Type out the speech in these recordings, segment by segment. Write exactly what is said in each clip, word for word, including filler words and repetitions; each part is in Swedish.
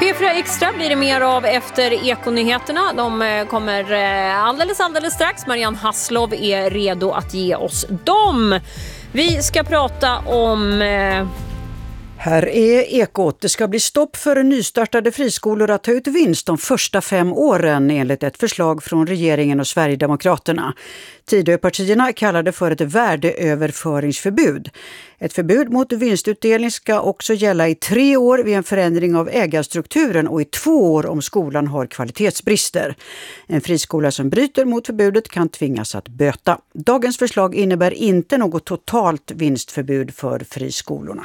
P fyra Extra blir det mer av efter Ekonyheterna. De kommer alldeles alldeles strax. Marianne Hasslov är redo att ge oss dem. Vi ska prata om... Eh... Här är Ekot. Det ska bli stopp för nystartade friskolor att ta ut vinst de första fem åren enligt ett förslag från regeringen och Sverigedemokraterna. Tidöpartierna kallar det för ett värdeöverföringsförbud. Ett förbud mot vinstutdelning ska också gälla i tre år vid en förändring av ägarstrukturen och i två år om skolan har kvalitetsbrister. En friskola som bryter mot förbudet kan tvingas att böta. Dagens förslag innebär inte något totalt vinstförbud för friskolorna.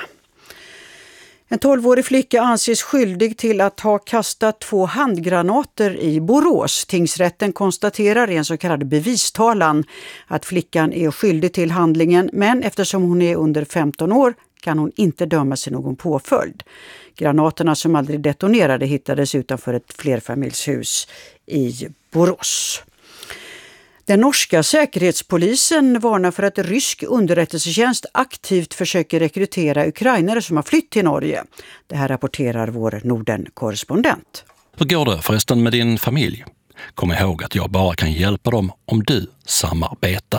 En tolvårig flicka anses skyldig till att ha kastat två handgranater i Borås. Tingsrätten konstaterar i en så kallad bevistalan att flickan är skyldig till handlingen, men eftersom hon är under femton år kan hon inte dömas i någon påföljd. Granaterna som aldrig detonerade hittades utanför ett flerfamiljshus i Borås. Den norska säkerhetspolisen varnar för att rysk underrättelsetjänst aktivt försöker rekrytera ukrainare som har flytt till Norge. Det här rapporterar vår Norden-korrespondent. Hur går det förresten med din familj? Kom ihåg att jag bara kan hjälpa dem om du samarbetar.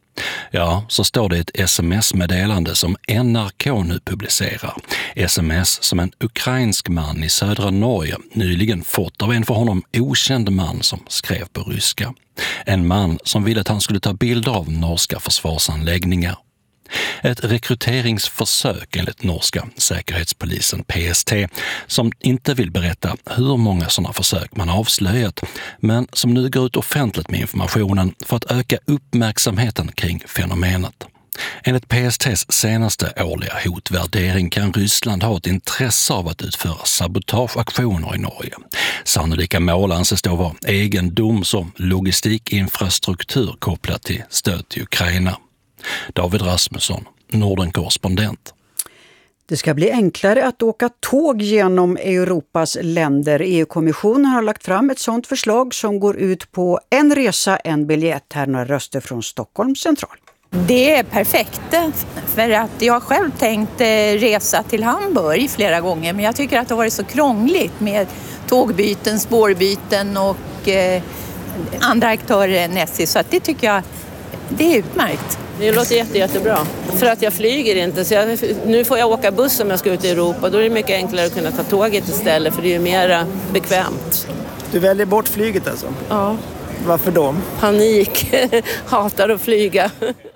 Ja, så står det i ett sms-meddelande som N R K nu publicerar. Sms som en ukrainsk man i södra Norge nyligen fått av en för honom okänd man som skrev på ryska. En man som ville att han skulle ta bilder av norska försvarsanläggningar. Ett rekryteringsförsök enligt norska säkerhetspolisen P S T som inte vill berätta hur många sådana försök man avslöjat, men som nu går ut offentligt med informationen för att öka uppmärksamheten kring fenomenet. Enligt P S T:s senaste årliga hotvärdering kan Ryssland ha ett intresse av att utföra sabotageaktioner i Norge. Sannolika mål anses då vara egendoms- och logistikinfrastruktur kopplat till stöd till Ukraina. David Rasmusson, Norden-korrespondent. Det ska bli enklare att åka tåg genom Europas länder. E U-kommissionen har lagt fram ett sådant förslag som går ut på en resa, en biljett. Här några röster från Stockholms central. Det är perfekt, för att jag har själv tänkt resa till Hamburg flera gånger, men jag tycker att det har varit så krångligt med tågbyten, spårbyten och eh, andra aktörer än S J, så att det tycker jag det är utmärkt. Det låter jätte, jättebra, för att jag flyger inte, så jag, nu får jag åka buss om jag ska ut i Europa. Då är det mycket enklare att kunna ta tåget istället, för det är ju mer bekvämt. Du väljer bort flyget alltså? Ja. Varför då? Panik, hatar att flyga.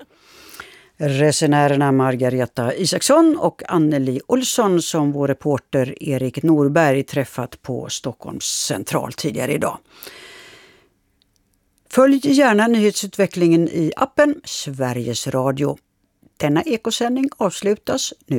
Resenärerna Margareta Isaksson och Anneli Olsson som vår reporter Erik Norberg träffat på Stockholms central tidigare idag. Följ gärna nyhetsutvecklingen i appen Sveriges Radio. Denna ekosändning avslutas nu.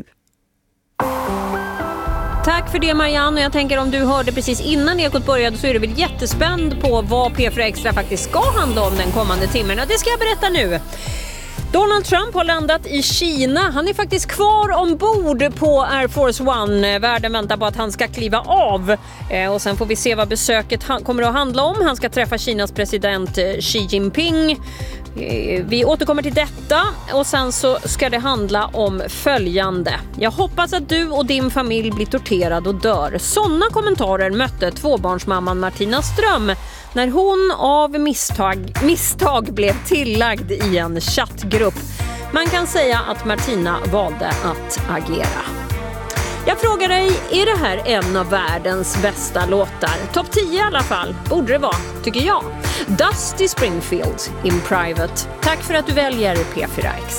Tack för det Marianne, och jag tänker om du hörde precis innan Ekot började så är du väl jättespänd på vad P fyra Extra faktiskt ska handla om den kommande timmen. Och det ska jag berätta nu. Donald Trump har landat i Kina. Han är faktiskt kvar ombord på Air Force One. Världen väntar på att han ska kliva av. Eh, och sen får vi se vad besöket ha- kommer att handla om. Han ska träffa Kinas president eh, Xi Jinping. Eh, vi återkommer till detta. Och sen så ska det handla om följande. Jag hoppas att du och din familj blir torterad och dör. Sådana kommentarer mötte tvåbarnsmamman Martina Ström när hon av misstag, misstag blev tillagd i en chattgrupp. Man kan säga att Martina valde att agera. Jag frågar dig, är det här en av världens bästa låtar? Topp tio i alla fall, borde det vara, tycker jag. Dusty Springfield in Private. Tack för att du väljer P fyra X.